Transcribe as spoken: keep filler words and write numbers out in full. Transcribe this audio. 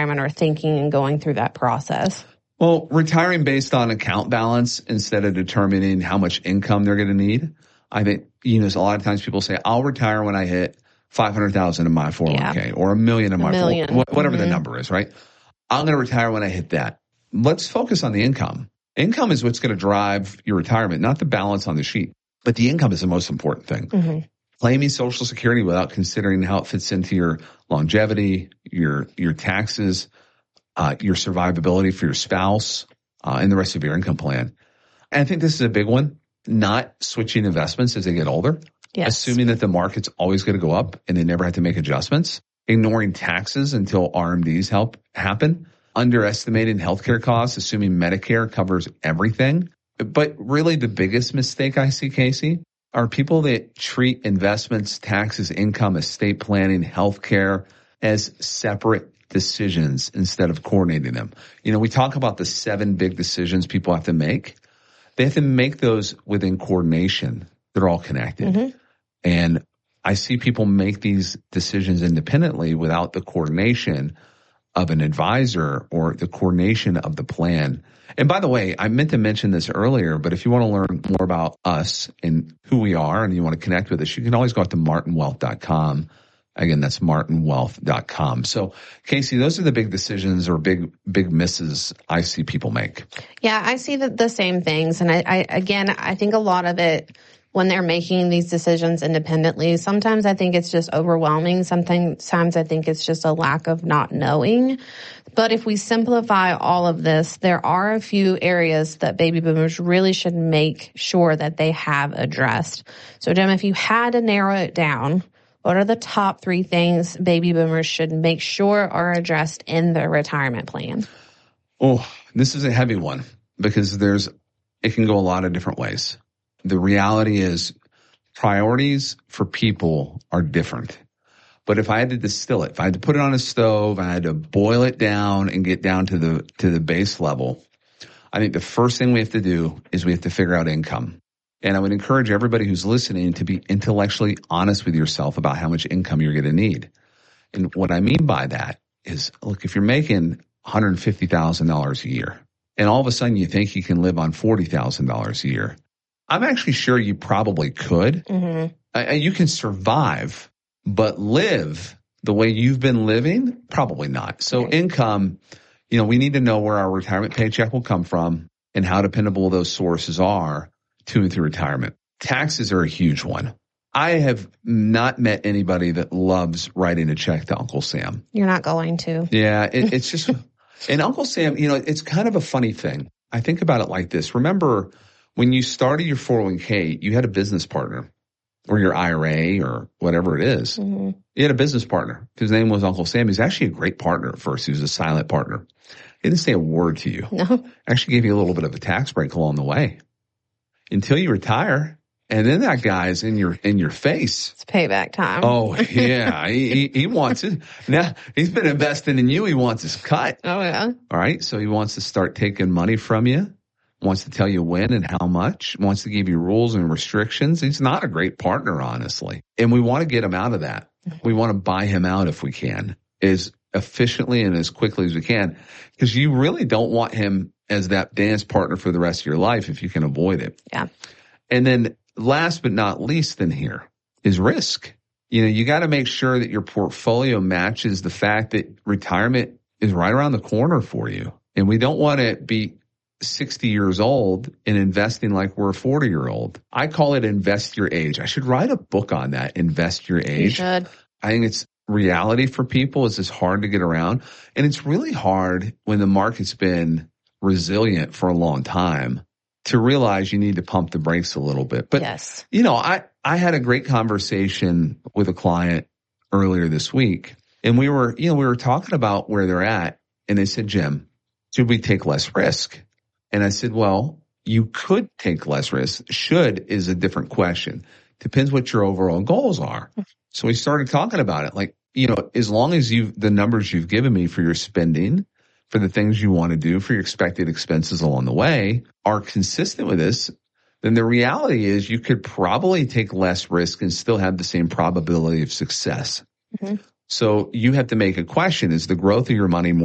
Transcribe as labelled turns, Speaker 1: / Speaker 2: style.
Speaker 1: retirement are thinking and going through that process?
Speaker 2: Well, retiring based on account balance instead of determining how much income they're going to need. I think, you know, a lot of times people say, I'll retire when I hit five hundred thousand in my four oh one k yeah. or a million in my,
Speaker 1: million.
Speaker 2: four, whatever
Speaker 1: mm-hmm.
Speaker 2: the number is, right? I'm going to retire when I hit that. Let's focus on the income. Income is what's going to drive your retirement, not the balance on the sheet, but the income is the most important thing.
Speaker 1: Mm-hmm.
Speaker 2: Claiming Social Security without considering how it fits into your longevity, your, your taxes, uh, your survivability for your spouse, uh, and the rest of your income plan. And I think this is a big one, not switching investments as they get older.
Speaker 1: Yes.
Speaker 2: Assuming that the market's always going to go up and they never have to make adjustments, ignoring taxes until R M Ds help happen, underestimating healthcare costs, assuming Medicare covers everything. But really the biggest mistake I see, Casey, are people that treat investments, taxes, income, estate planning, healthcare as separate decisions instead of coordinating them. You know, we talk about the seven big decisions people have to make. They have to make those within coordination. They're all connected.
Speaker 1: Mm-hmm.
Speaker 2: And I see people make these decisions independently without the coordination of an advisor or the coordination of the plan. And by the way, I meant to mention this earlier, but if you want to learn more about us and who we are and you want to connect with us, you can always go out to martin wealth dot com. Again, that's martin wealth dot com. So, Casey, those are the big decisions or big, big misses I see people make.
Speaker 1: Yeah, I see the, the same things. And I, I, again, I think a lot of it, when they're making these decisions independently, sometimes I think it's just overwhelming. Sometimes I think it's just a lack of not knowing. But if we simplify all of this, there are a few areas that baby boomers really should make sure that they have addressed. So, Jim, if you had to narrow it down, what are the top three things baby boomers should make sure are addressed in their retirement plan?
Speaker 2: Oh, this is a heavy one because there's, it can go a lot of different ways. The reality is priorities for people are different. But if I had to distill it, if I had to put it on a stove, I had to boil it down and get down to the, to the base level, I think the first thing we have to do is we have to figure out income. And I would encourage everybody who's listening to be intellectually honest with yourself about how much income you're going to need. And what I mean by that is, look, if you're making one hundred fifty thousand dollars a year and all of a sudden you think you can live on forty thousand dollars a year, I'm actually sure you probably could.
Speaker 1: Mm-hmm.
Speaker 2: Uh, you can survive, but live the way you've been living? Probably not. So
Speaker 1: right.
Speaker 2: Income, you know, we need to know where our retirement paycheck will come from and how dependable those sources are to and through retirement. Taxes are a huge one. I have not met anybody that loves writing a check to Uncle Sam.
Speaker 1: You're not going to.
Speaker 2: Yeah, it, it's just, and Uncle Sam, you know, it's kind of a funny thing. I think about it like this. Remember, when you started your four oh one k, you had a business partner or your I R A or whatever it is.
Speaker 1: Mm-hmm.
Speaker 2: You had a business partner whose name was Uncle Sam. He's actually a great partner at first. He was a silent partner. He didn't say a word to you.
Speaker 1: No.
Speaker 2: Actually gave you a little bit of a tax break along the way until you retire. And then that guy's in your, in your face.
Speaker 1: It's payback time.
Speaker 2: Oh, yeah. he, he, he wants it. Now, he's been investing in you. He wants his cut.
Speaker 1: Oh, yeah.
Speaker 2: All right. So he wants to start taking money from you, wants to tell you when and how much, wants to give you rules and restrictions. He's not a great partner, honestly. And we want to get him out of that. We want to buy him out if we can, as efficiently and as quickly as we can, because you really don't want him as that dance partner for the rest of your life if you can avoid it.
Speaker 1: Yeah.
Speaker 2: And then last but not least in here is risk. You know, you got to make sure that your portfolio matches the fact that retirement is right around the corner for you. And we don't want to be sixty years old and investing like we're a forty year old. I call it invest your age. I should write a book on that. Invest your age.
Speaker 1: You should.
Speaker 2: I think it's reality for people. It's just hard to get around. And it's really hard when the market's been resilient for a long time to realize you need to pump the brakes a little bit. But,
Speaker 1: yes.
Speaker 2: you know, I, I had a great conversation with a client earlier this week, and we were, you know, we were talking about where they're at, and they said, Jim, should we take less risk? And I said, well, you could take less risk. Should is a different question. Depends what your overall goals are. So we started talking about it. Like, you know, as long as you, the numbers you've given me for your spending, for the things you want to do, for your expected expenses along the way are consistent with this, then the reality is you could probably take less risk and still have the same probability of success.
Speaker 1: Mm-hmm.
Speaker 2: So you have to make a question, is the growth of your money more